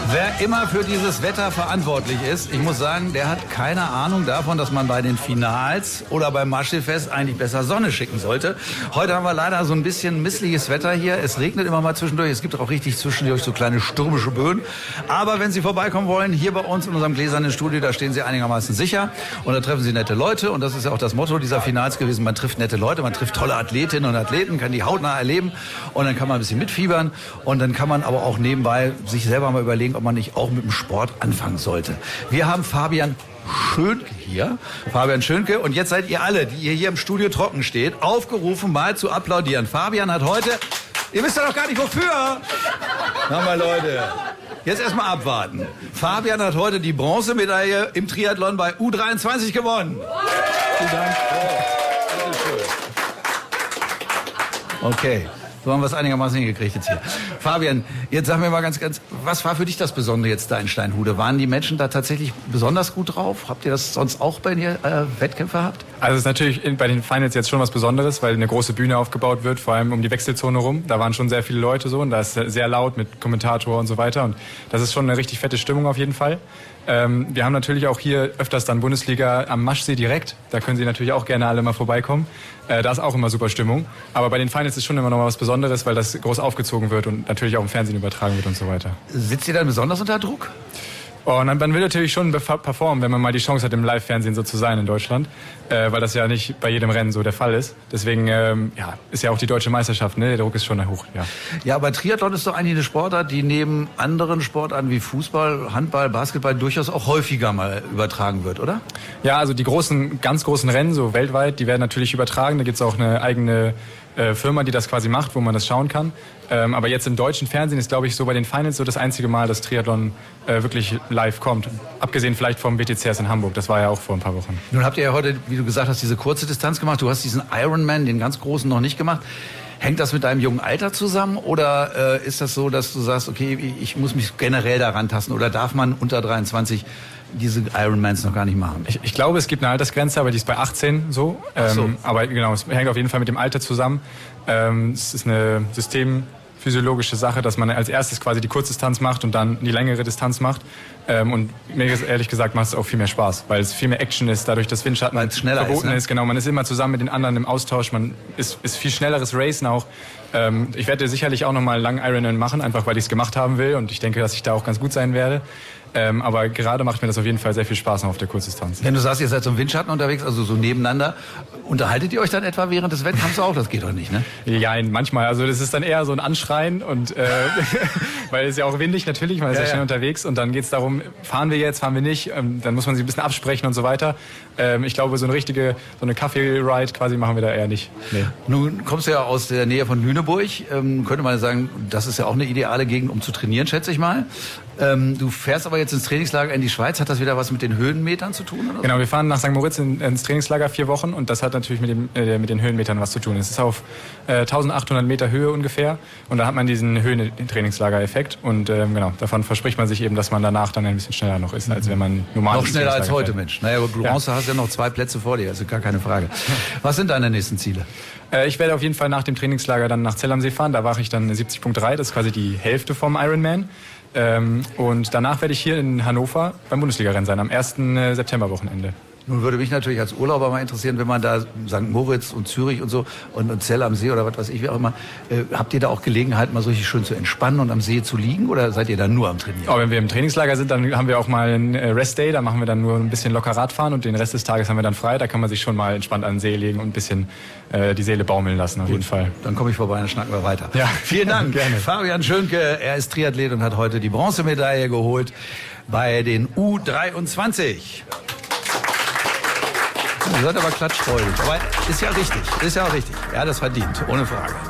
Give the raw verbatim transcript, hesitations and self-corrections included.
Wer immer für dieses Wetter verantwortlich ist, ich muss sagen, der hat keine Ahnung davon, dass man bei den Finals oder beim Maschsee-Fest eigentlich besser Sonne schicken sollte. Heute haben wir leider so ein bisschen missliches Wetter hier. Es regnet immer mal zwischendurch. Es gibt auch richtig zwischendurch so kleine stürmische Böen. Aber wenn Sie vorbeikommen wollen, hier bei uns in unserem gläsernen Studio, da stehen Sie einigermaßen sicher. Und da treffen Sie nette Leute. Und das ist ja auch das Motto dieser Finals gewesen. Man trifft nette Leute, man trifft tolle Athletinnen und Athleten, kann die hautnah erleben. Und dann kann man ein bisschen mitfiebern. Und dann kann man aber auch nebenbei sich selber mal überlegen, ob man nicht auch mit dem Sport anfangen sollte. Wir haben Fabian Schönke hier. Fabian Schönke. Und jetzt seid ihr alle, die ihr hier im Studio trocken steht, aufgerufen, mal zu applaudieren. Fabian hat heute... Ihr wisst ja doch gar nicht, wofür. Na mal, Leute. Jetzt erstmal abwarten. Fabian hat heute die Bronzemedaille im Triathlon bei U dreiundzwanzig gewonnen. Vielen Dank. Okay. So haben wir es einigermaßen hingekriegt jetzt hier. Fabian, jetzt sag mir mal ganz, ganz, was war für dich das Besondere jetzt da in Steinhude? Waren die Menschen da tatsächlich besonders gut drauf? Habt ihr das sonst auch bei den äh, Wettkämpfen gehabt? Also es ist natürlich bei den Finals jetzt schon was Besonderes, weil eine große Bühne aufgebaut wird, vor allem um die Wechselzone rum. Da waren schon sehr viele Leute so und da ist sehr laut mit Kommentator und so weiter. Und das ist schon eine richtig fette Stimmung auf jeden Fall. Ähm, wir haben natürlich auch hier öfters dann Bundesliga am Maschsee direkt. Da können Sie natürlich auch gerne alle mal vorbeikommen. Äh, da ist auch immer super Stimmung. Aber bei den Finals ist schon immer noch mal was Besonderes, weil das groß aufgezogen wird und natürlich auch im Fernsehen übertragen wird und so weiter. Sitzt ihr dann besonders unter Druck? Oh, und man will natürlich schon performen, wenn man mal die Chance hat, im Live-Fernsehen so zu sein in Deutschland, äh, weil das ja nicht bei jedem Rennen so der Fall ist. Deswegen ähm, ja, ist ja auch die deutsche Meisterschaft, ne? Der Druck ist schon hoch. Ja. Ja, aber Triathlon ist doch eigentlich eine Sportart, die neben anderen Sportarten wie Fußball, Handball, Basketball durchaus auch häufiger mal übertragen wird, oder? Ja, also die großen, ganz großen Rennen, so weltweit, die werden natürlich übertragen. Da gibt's auch eine eigene äh, Firma, die das quasi macht, wo man das schauen kann. Ähm, aber jetzt im deutschen Fernsehen ist, glaube ich, so bei den Finals so das einzige Mal, dass Triathlon äh, wirklich live kommt. Abgesehen vielleicht vom W T C S in Hamburg. Das war ja auch vor ein paar Wochen. Nun habt ihr ja heute, wie du gesagt hast, diese kurze Distanz gemacht. Du hast diesen Ironman, den ganz großen, noch nicht gemacht. Hängt das mit deinem jungen Alter zusammen? Oder äh, ist das so, dass du sagst, okay, ich muss mich generell daran tasten? Oder darf man unter dreiundzwanzig diese Ironmans noch gar nicht machen? Ich, ich glaube, es gibt eine Altersgrenze, aber die ist bei achtzehn so. Ach so. Ähm, aber genau, es hängt auf jeden Fall mit dem Alter zusammen. Ähm, es ist eine System... physiologische Sache, dass man als erstes quasi die Kurzdistanz macht und dann die längere Distanz macht. Ähm, und mir ist, ehrlich gesagt macht es auch viel mehr Spaß, weil es viel mehr Action ist, dadurch, dass Windschatten schneller verboten ist, ne? ist. Genau, man ist immer zusammen mit den anderen im Austausch. Man ist, ist viel schnelleres Racen auch. Ähm, ich werde sicherlich auch noch mal einen langen Ironman machen, einfach weil ich es gemacht haben will und ich denke, dass ich da auch ganz gut sein werde. Ähm, aber gerade macht mir das auf jeden Fall sehr viel Spaß noch auf der Kurzdistanz. Wenn du sagst, ihr seid so im Windschatten unterwegs, also so nebeneinander, unterhaltet ihr euch dann etwa während des Wettkampfs auch? Das geht doch nicht, ne? Ja, manchmal. Also das ist dann eher so ein Anschreien und äh, weil es ist ja auch windig natürlich, man ist ja, ja schnell ja. unterwegs und dann geht es darum, fahren wir jetzt, fahren wir nicht, ähm, dann muss man sich ein bisschen absprechen und so weiter. Ähm, ich glaube, so eine richtige, so eine Kaffee-Ride quasi machen wir da eher nicht. Nee. Nun kommst du ja aus der Nähe von Lüneburg, ähm, könnte man sagen, das ist ja auch eine ideale Gegend, um zu trainieren, schätze ich mal. Ähm, du fährst aber jetzt ins Trainingslager in die Schweiz. Hat das wieder was mit den Höhenmetern zu tun? Oder? Genau, wir fahren nach Sankt Moritz in, ins Trainingslager vier Wochen und das hat natürlich mit, dem, äh, mit den Höhenmetern was zu tun. Es ist auf äh, eintausendachthundert Meter Höhe ungefähr und da hat man diesen Höhentrainingslager-Effekt und ähm, genau, davon verspricht man sich eben, dass man danach dann ein bisschen schneller noch ist, als wenn man normal Noch schneller als heute, fährt. Mensch. Naja, gut, Bronze ja. hast ja noch zwei Plätze vor dir, also gar keine Frage. Was sind deine nächsten Ziele? Äh, ich werde auf jeden Fall nach dem Trainingslager dann nach Zell am See fahren. Da mache ich dann siebzig Komma drei, das ist quasi die Hälfte vom Ironman. Ähm, und danach werde ich hier in Hannover beim Bundesliga-Rennen sein, am ersten September-Wochenende. Nun würde mich natürlich als Urlauber mal interessieren, wenn man da Sankt Moritz und Zürich und so und, und Zell am See oder was weiß ich, wie auch immer, äh, habt ihr da auch Gelegenheit, mal so richtig schön zu entspannen und am See zu liegen oder seid ihr da nur am Trainieren? Oh, wenn wir im Trainingslager sind, dann haben wir auch mal einen Rest-Day, da machen wir dann nur ein bisschen locker Radfahren und den Rest des Tages haben wir dann frei, da kann man sich schon mal entspannt an den See legen und ein bisschen äh, die Seele baumeln lassen, auf Gut, jeden Fall. Dann komme ich vorbei, dann schnacken wir weiter. Ja. Vielen Dank. Gerne. Fraujan Schönke, er ist Triathlet und hat heute die Bronzemedaille geholt bei den U dreiundzwanzig. Ihr seid aber klatschfreudig. Aber ist ja richtig, ist ja auch richtig. Ja, das verdient, ohne Frage.